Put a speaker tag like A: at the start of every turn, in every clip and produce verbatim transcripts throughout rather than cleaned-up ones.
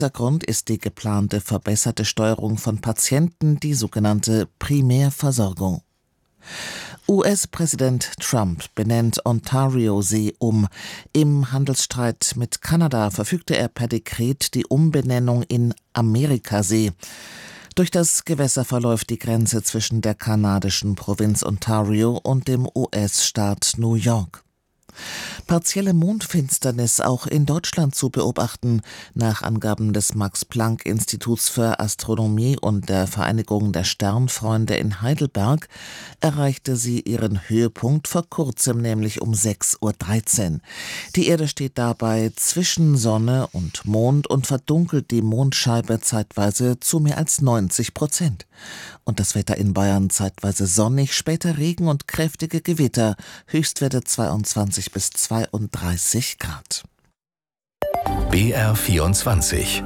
A: Hintergrund ist die geplante verbesserte Steuerung von Patienten, die sogenannte Primärversorgung. U S-Präsident Trump benennt Ontario-See um. Im Handelsstreit mit Kanada verfügte er per Dekret die Umbenennung in Amerikasee. Durch das Gewässer verläuft die Grenze zwischen der kanadischen Provinz Ontario und dem U S-Staat New York. Partielle Mondfinsternis auch in Deutschland zu beobachten. Nach Angaben des Max-Planck-Instituts für Astronomie und der Vereinigung der Sternfreunde in Heidelberg erreichte sie ihren Höhepunkt vor kurzem, nämlich um sechs Uhr dreizehn. Die Erde steht dabei zwischen Sonne und Mond und verdunkelt die Mondscheibe zeitweise zu mehr als neunzig Prozent. Und das Wetter in Bayern zeitweise sonnig, später Regen und kräftige Gewitter, Höchstwerte zweiundzwanzig bis zweiunddreißig Grad.
B: B R vierundzwanzig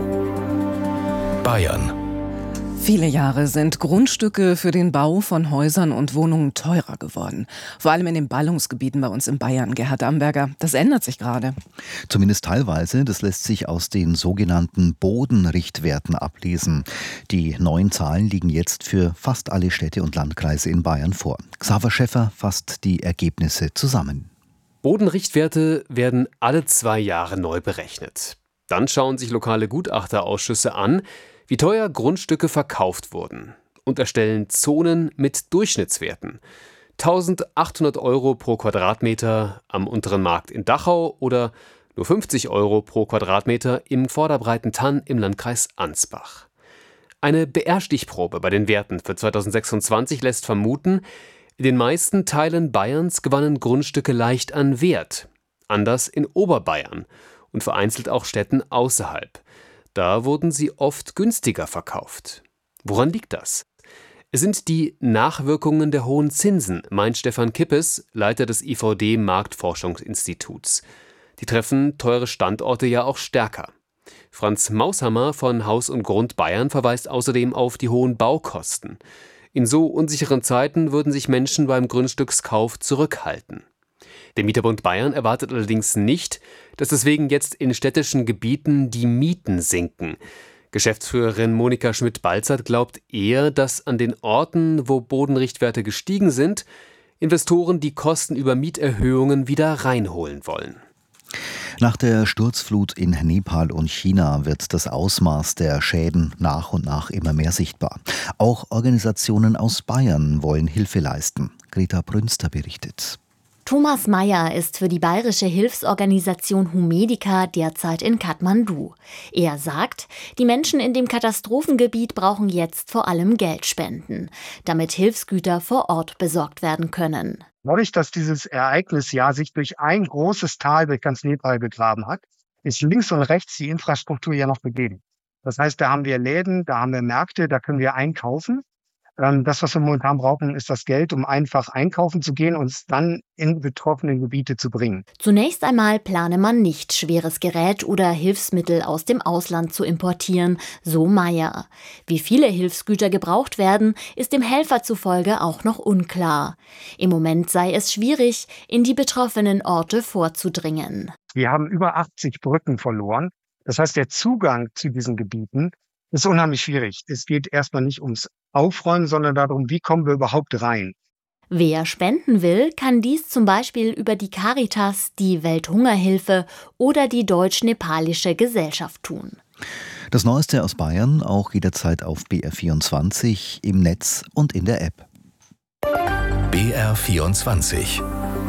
B: Bayern.
C: Viele Jahre sind Grundstücke für den Bau von Häusern und Wohnungen teurer geworden. Vor allem in den Ballungsgebieten bei uns in Bayern. Gerhard Amberger, das ändert sich gerade.
D: Zumindest teilweise. Das lässt sich aus den sogenannten Bodenrichtwerten ablesen. Die neuen Zahlen liegen jetzt für fast alle Städte und Landkreise in Bayern vor. Xaver Schäffer fasst die Ergebnisse zusammen.
E: Bodenrichtwerte werden alle zwei Jahre neu berechnet. Dann schauen sich lokale Gutachterausschüsse an, wie teuer Grundstücke verkauft wurden und erstellen Zonen mit Durchschnittswerten. eintausendachthundert Euro pro Quadratmeter am unteren Markt in Dachau oder nur fünfzig Euro pro Quadratmeter im Vorderbreitentann im Landkreis Ansbach. Eine B R-Stichprobe bei den Werten für zweitausendsechsundzwanzig lässt vermuten, in den meisten Teilen Bayerns gewannen Grundstücke leicht an Wert, anders in Oberbayern und vereinzelt auch Städten außerhalb. Da wurden sie oft günstiger verkauft. Woran liegt das? Es sind die Nachwirkungen der hohen Zinsen, meint Stefan Kippes, Leiter des I V D-Marktforschungsinstituts. Die treffen teure Standorte ja auch stärker. Franz Maushammer von Haus und Grund Bayern verweist außerdem auf die hohen Baukosten. In so unsicheren Zeiten würden sich Menschen beim Grundstückskauf zurückhalten. Der Mieterbund Bayern erwartet allerdings nicht, dass deswegen jetzt in städtischen Gebieten die Mieten sinken. Geschäftsführerin Monika Schmidt-Balzert glaubt eher, dass an den Orten, wo Bodenrichtwerte gestiegen sind, Investoren die Kosten über Mieterhöhungen wieder reinholen wollen.
D: Nach der Sturzflut in Nepal und China wird das Ausmaß der Schäden nach und nach immer mehr sichtbar. Auch Organisationen aus Bayern wollen Hilfe leisten. Greta Brünster berichtet.
F: Thomas Meyer ist für die bayerische Hilfsorganisation Humedica derzeit in Kathmandu. Er sagt, die Menschen in dem Katastrophengebiet brauchen jetzt vor allem Geldspenden, damit Hilfsgüter vor Ort besorgt werden können.
G: Dadurch, dass dieses Ereignis ja sich durch ein großes Tal durch ganz Nepal begraben hat, ist links und rechts die Infrastruktur ja noch begeben. Das heißt, da haben wir Läden, da haben wir Märkte, da können wir einkaufen. Das, was wir momentan brauchen, ist das Geld, um einfach einkaufen zu gehen und es dann in betroffene Gebiete zu bringen.
F: Zunächst einmal plane man nicht, schweres Gerät oder Hilfsmittel aus dem Ausland zu importieren, so Meyer. Wie viele Hilfsgüter gebraucht werden, ist dem Helfer zufolge auch noch unklar. Im Moment sei es schwierig, in die betroffenen Orte vorzudringen.
G: Wir haben über achtzig Brücken verloren. Das heißt, der Zugang zu diesen Gebieten ist unheimlich schwierig. Es geht erstmal nicht ums Aufräumen, sondern darum, wie kommen wir überhaupt rein.
F: Wer spenden will, kann dies zum Beispiel über die Caritas, die Welthungerhilfe oder die Deutsch-Nepalische Gesellschaft tun.
D: Das Neueste aus Bayern auch jederzeit auf B R vierundzwanzig im Netz und in der App.
B: B R vierundzwanzig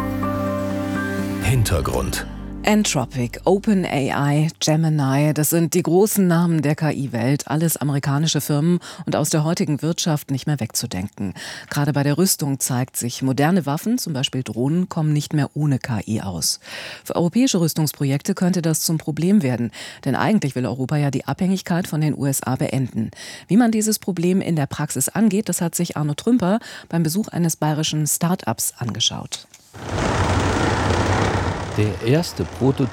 B: Hintergrund.
C: Anthropic, OpenAI, Gemini, das sind die großen Namen der K I-Welt, alles amerikanische Firmen und aus der heutigen Wirtschaft nicht mehr wegzudenken. Gerade bei der Rüstung zeigt sich, moderne Waffen, zum Beispiel Drohnen, kommen nicht mehr ohne K I aus. Für europäische Rüstungsprojekte könnte das zum Problem werden, denn eigentlich will Europa ja die Abhängigkeit von den U S A beenden. Wie man dieses Problem in der Praxis angeht, das hat sich Arno Trümper beim Besuch eines bayerischen Start-ups angeschaut.
H: Der erste Prototyp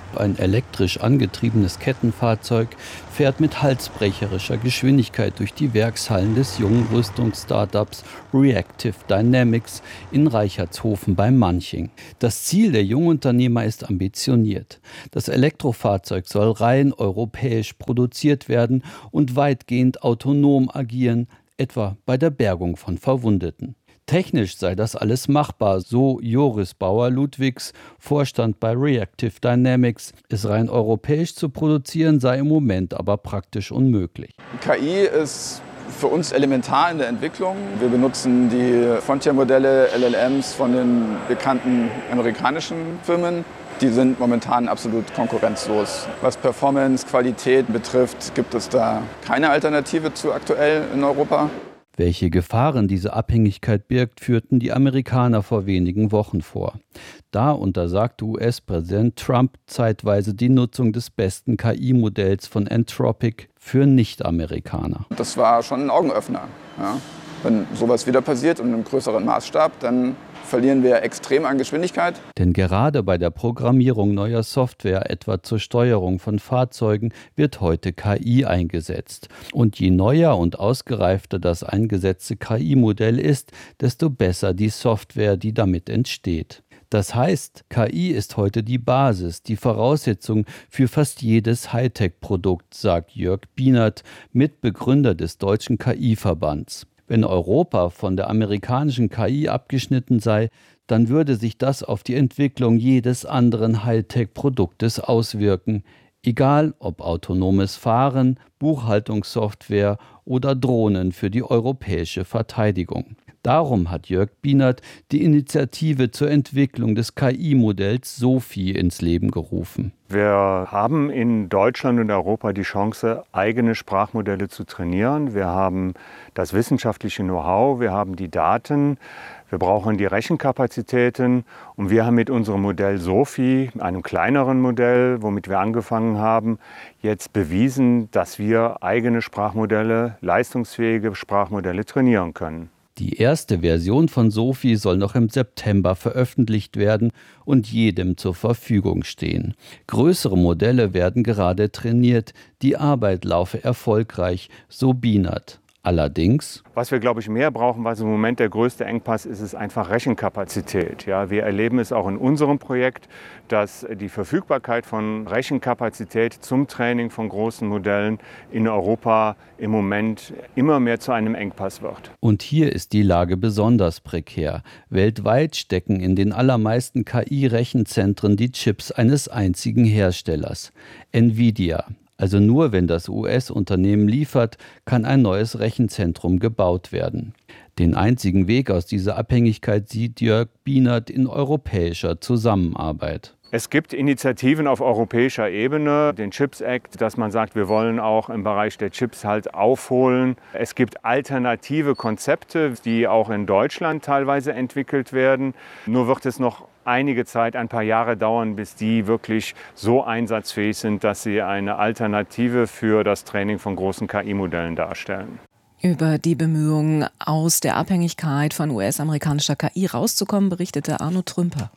H: Ein elektrisch angetriebenes Kettenfahrzeug fährt mit halsbrecherischer Geschwindigkeit durch die Werkshallen des jungen Rüstungsstartups Reactive Dynamics in Reichertshofen bei Manching. Das Ziel der Jungunternehmer ist ambitioniert. Das Elektrofahrzeug soll rein europäisch produziert werden und weitgehend autonom agieren, etwa bei der Bergung von Verwundeten. Technisch sei das alles machbar, so Joris Bauer-Ludwigs, Vorstand bei Reactive Dynamics. Es rein europäisch zu produzieren sei im Moment aber praktisch unmöglich.
I: K I ist für uns elementar in der Entwicklung. Wir benutzen die Frontier-Modelle, L L Ms von den bekannten amerikanischen Firmen. Die sind momentan absolut konkurrenzlos. Was Performance, Qualität betrifft, gibt es da keine Alternative zu aktuell in Europa.
H: Welche Gefahren diese Abhängigkeit birgt, führten die Amerikaner vor wenigen Wochen vor. Da untersagte U S-Präsident Trump zeitweise die Nutzung des besten K I-Modells von Anthropic für Nicht-Amerikaner.
I: Das war schon ein Augenöffner. Ja. Wenn sowas wieder passiert und in einem größeren Maßstab, dann verlieren wir extrem an Geschwindigkeit.
H: Denn gerade bei der Programmierung neuer Software, etwa zur Steuerung von Fahrzeugen, wird heute K I eingesetzt. Und je neuer und ausgereifter das eingesetzte K I-Modell ist, desto besser die Software, die damit entsteht. Das heißt, K I ist heute die Basis, die Voraussetzung für fast jedes Hightech-Produkt, sagt Jörg Bienert, Mitbegründer des Deutschen K I-Verbands. Wenn Europa von der amerikanischen K I abgeschnitten sei, dann würde sich das auf die Entwicklung jedes anderen Hightech-Produktes auswirken, egal ob autonomes Fahren, Buchhaltungssoftware oder Drohnen für die europäische Verteidigung. Darum hat Jörg Bienert die Initiative zur Entwicklung des K I-Modells SOFI ins Leben gerufen.
J: Wir haben in Deutschland und Europa die Chance, eigene Sprachmodelle zu trainieren. Wir haben das wissenschaftliche Know-how, wir haben die Daten, wir brauchen die Rechenkapazitäten und wir haben mit unserem Modell SOFI, einem kleineren Modell, womit wir angefangen haben, jetzt bewiesen, dass wir eigene Sprachmodelle, leistungsfähige Sprachmodelle trainieren können.
H: Die erste Version von SOFI soll noch im September veröffentlicht werden und jedem zur Verfügung stehen. Größere Modelle werden gerade trainiert, die Arbeit laufe erfolgreich, so Bienert. Allerdings,
J: was wir, glaube ich, mehr brauchen, was im Moment der größte Engpass ist, ist einfach Rechenkapazität. Ja, wir erleben es auch in unserem Projekt, dass die Verfügbarkeit von Rechenkapazität zum Training von großen Modellen in Europa im Moment immer mehr zu einem Engpass wird.
H: Und hier ist die Lage besonders prekär. Weltweit stecken in den allermeisten K I-Rechenzentren die Chips eines einzigen Herstellers, Nvidia. Also nur wenn das U S-Unternehmen liefert, kann ein neues Rechenzentrum gebaut werden. Den einzigen Weg aus dieser Abhängigkeit sieht Jörg Bienert in europäischer Zusammenarbeit.
J: Es gibt Initiativen auf europäischer Ebene, den Chips Act, dass man sagt, wir wollen auch im Bereich der Chips halt aufholen. Es gibt alternative Konzepte, die auch in Deutschland teilweise entwickelt werden. Nur wird es noch einige Zeit, ein paar Jahre dauern, bis die wirklich so einsatzfähig sind, dass sie eine Alternative für das Training von großen K I-Modellen darstellen.
C: Über die Bemühungen, aus der Abhängigkeit von U S-amerikanischer K I rauszukommen, berichtete Arno Trümper.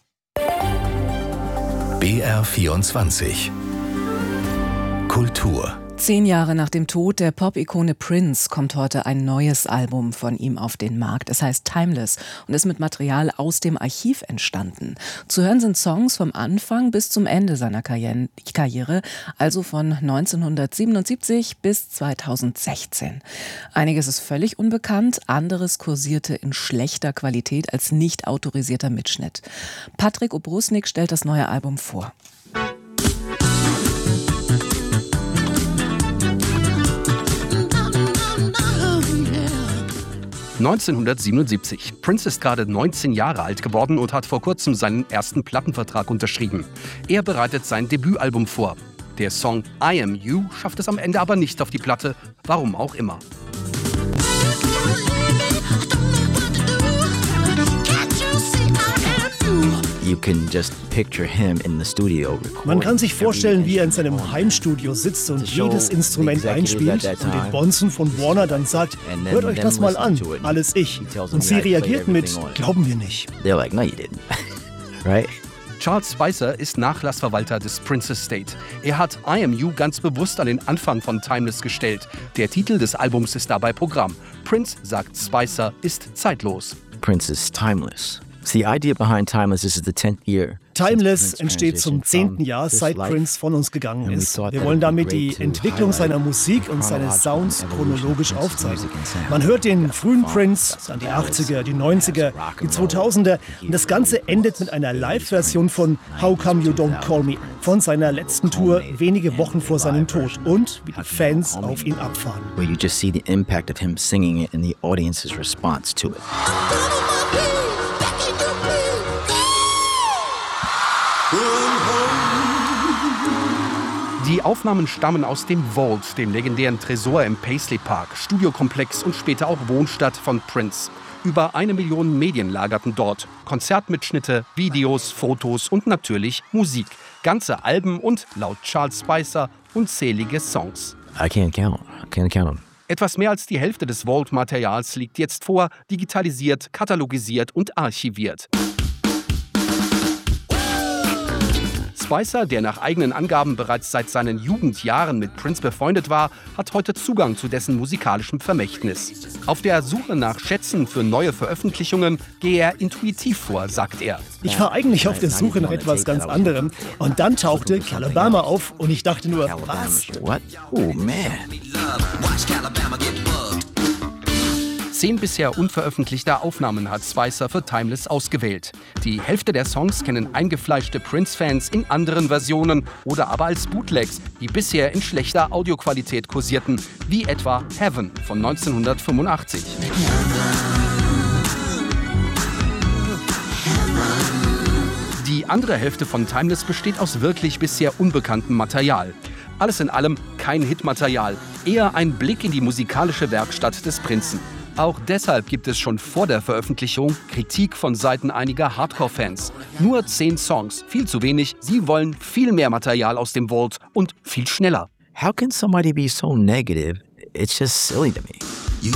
B: B R vierundzwanzig Kultur.
C: Zehn Jahre nach dem Tod der Pop-Ikone Prince kommt heute ein neues Album von ihm auf den Markt. Es heißt Timeless und ist mit Material aus dem Archiv entstanden. Zu hören sind Songs vom Anfang bis zum Ende seiner Karriere, also von neunzehnhundertsiebenundsiebzig bis zweitausendsechzehn. Einiges ist völlig unbekannt, anderes kursierte in schlechter Qualität als nicht autorisierter Mitschnitt. Patrick Obrusnik stellt das neue Album vor.
K: neunzehnhundertsiebenundsiebzig. Prince ist gerade neunzehn Jahre alt geworden und hat vor kurzem seinen ersten Plattenvertrag unterschrieben. Er bereitet sein Debütalbum vor. Der Song I Am You schafft es am Ende aber nicht auf die Platte, warum auch immer.
L: Man kann sich vorstellen, wie er in seinem Heimstudio sitzt und jedes Instrument einspielt und den Bonzen von Warner dann sagt, hört euch das mal an, alles ich. Und sie reagierten mit, glauben wir nicht.
K: Charles Spicer ist Nachlassverwalter des Prince Estate. Er hat I Am You ganz bewusst an den Anfang von Timeless gestellt. Der Titel des Albums ist dabei Programm. Prince, sagt Spicer, ist zeitlos.
M: Prince is timeless. The idea behind Timeless is the tenth year.
L: Timeless entsteht zum zehnten Jahr, seit Prince von uns gegangen ist. Wir wollen damit die Entwicklung seiner Musik und seines Sounds chronologisch aufzeigen. Man hört den frühen Prince, dann die achtziger, die neunziger, die zweitausender und das Ganze endet mit einer Live-Version von How Come You Don't Call Me von seiner letzten Tour wenige Wochen vor seinem Tod und wie die Fans auf ihn abfahren.
M: Where you just see the impact of him singing it and the audience's response to it.
K: Die Aufnahmen stammen aus dem Vault, dem legendären Tresor im Paisley Park, Studiokomplex und später auch Wohnstatt von Prince. Über eine Million Medien lagerten dort. Konzertmitschnitte, Videos, Fotos und natürlich Musik. Ganze Alben und, laut Charles Spicer, unzählige Songs.
M: I can't count. I can't count them.
K: Etwas mehr als die Hälfte des Vault-Materials liegt jetzt vor, digitalisiert, katalogisiert und archiviert. Spicer, der nach eigenen Angaben bereits seit seinen Jugendjahren mit Prince befreundet war, hat heute Zugang zu dessen musikalischem Vermächtnis. Auf der Suche nach Schätzen für neue Veröffentlichungen gehe er intuitiv vor, sagt er.
L: Ich war eigentlich auf der Suche nach etwas ganz anderem und dann tauchte Calabama auf und ich dachte nur, was?
M: What? Oh man.
K: Zehn bisher unveröffentlichte Aufnahmen hat Spicer für Timeless ausgewählt. Die Hälfte der Songs kennen eingefleischte Prince-Fans in anderen Versionen oder aber als Bootlegs, die bisher in schlechter Audioqualität kursierten, wie etwa Heaven von neunzehnhundertfünfundachtzig. Die andere Hälfte von Timeless besteht aus wirklich bisher unbekanntem Material. Alles in allem kein Hitmaterial, eher ein Blick in die musikalische Werkstatt des Prinzen. Auch deshalb gibt es schon vor der Veröffentlichung Kritik von Seiten einiger Hardcore-Fans. Nur zehn Songs, viel zu wenig. Sie wollen viel mehr Material aus dem Vault und viel schneller.
M: How can somebody be so negative? It's just silly to me.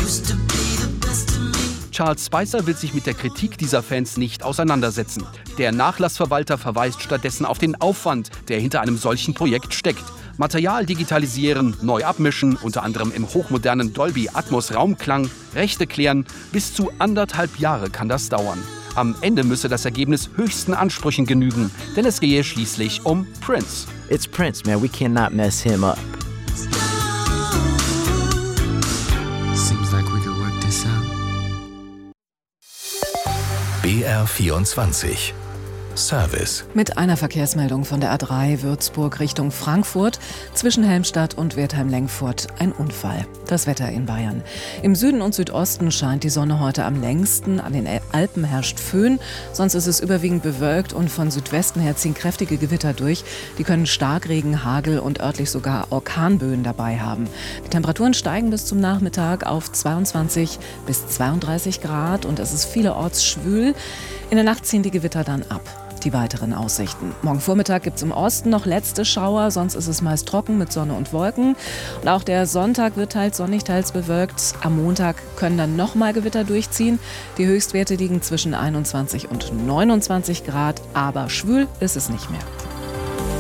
K: Charles Spicer will sich mit der Kritik dieser Fans nicht auseinandersetzen. Der Nachlassverwalter verweist stattdessen auf den Aufwand, der hinter einem solchen Projekt steckt. Material digitalisieren, neu abmischen, unter anderem im hochmodernen Dolby Atmos Raumklang, Rechte klären, bis zu anderthalb Jahre kann das dauern. Am Ende müsse das Ergebnis höchsten Ansprüchen genügen, denn es gehe schließlich um Prince.
M: It's Prince, man, we cannot mess him up.
B: Seems like we could work this out. B R vierundzwanzig Service.
C: Mit einer Verkehrsmeldung von der A drei Würzburg Richtung Frankfurt zwischen Helmstadt und Wertheim-Lengfurt ein Unfall. Das Wetter in Bayern. Im Süden und Südosten scheint die Sonne heute am längsten. An den Alpen herrscht Föhn, sonst ist es überwiegend bewölkt und von Südwesten her ziehen kräftige Gewitter durch. Die können Starkregen, Hagel und örtlich sogar Orkanböen dabei haben. Die Temperaturen steigen bis zum Nachmittag auf zweiundzwanzig bis zweiunddreißig Grad und es ist vielerorts schwül. In der Nacht ziehen die Gewitter dann ab. Die weiteren Aussichten. Morgen Vormittag gibt es im Osten noch letzte Schauer, sonst ist es meist trocken mit Sonne und Wolken. Und auch der Sonntag wird teils sonnig, teils bewölkt. Am Montag können dann nochmal Gewitter durchziehen. Die Höchstwerte liegen zwischen einundzwanzig und neunundzwanzig Grad, aber schwül ist es nicht mehr.